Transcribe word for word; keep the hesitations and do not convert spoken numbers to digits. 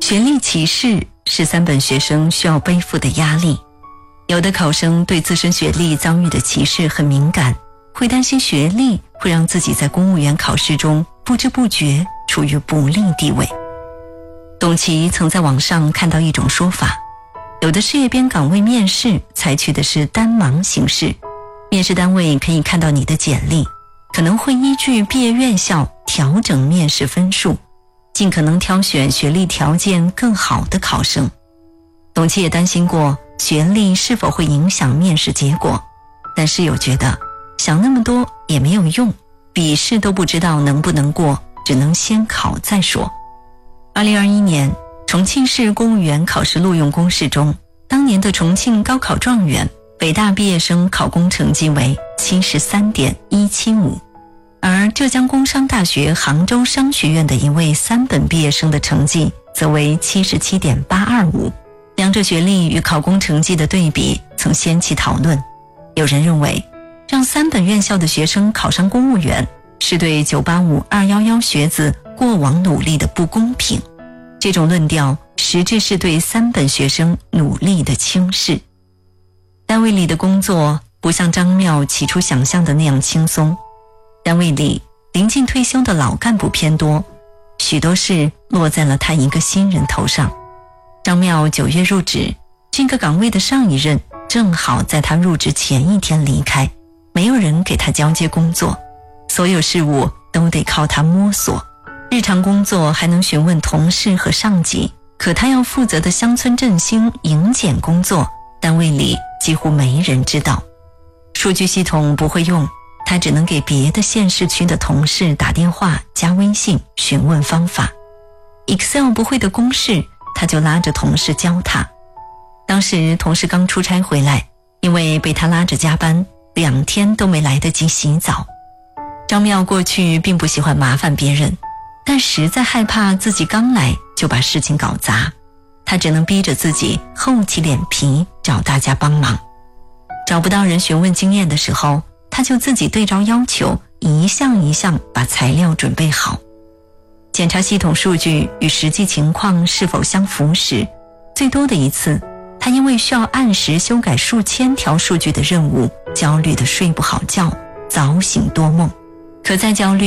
学历歧视是三本学生需要背负的压力。有的考生对自身学历遭遇的歧视很敏感，会担心学历会让自己在公务员考试中不知不觉处于不利地位。董琦曾在网上看到一种说法，有的事业编岗位面试采取的是单盲形式，面试单位可以看到你的简历，可能会依据毕业院校调整面试分数，尽可能挑选学历条件更好的考生。董琦也担心过学历是否会影响面试结果，但室友觉得想那么多也没有用，笔试都不知道能不能过，只能先考再说。二零二一年重庆市公务员考试录用公示中，当年的重庆高考状元北大毕业生考公成绩为 七十三点一七五， 而浙江工商大学杭州商学院的一位三本毕业生的成绩则为 七十七点八二五。两者学历与考公成绩的对比曾掀起讨论，有人认为让三本院校的学生考上公务员是对九八五、二一一学子过往努力的不公平，这种论调实质是对三本学生努力的轻视。单位里的工作不像张妙起初想象的那样轻松，单位里临近退休的老干部偏多，许多事落在了他一个新人头上。张妙九月入职，这个岗位的上一任正好在他入职前一天离开，没有人给他交接工作，所有事务都得靠他摸索。日常工作还能询问同事和上级，可他要负责的乡村振兴营检工作，单位里几乎没人知道。数据系统不会用，他只能给别的县市区的同事打电话加微信询问方法。 Excel 不会的公式他就拉着同事教他。当时同事刚出差回来，因为被他拉着加班，两天都没来得及洗澡。张妙过去并不喜欢麻烦别人，但实在害怕自己刚来就把事情搞砸，他只能逼着自己厚起脸皮找大家帮忙。找不到人询问经验的时候，他就自己对照要求，一项一项把材料准备好。检查系统数据与实际情况是否相符时，最多的一次，他因为需要按时修改数千条数据的任务，焦虑得睡不好觉，早醒多梦。可再焦虑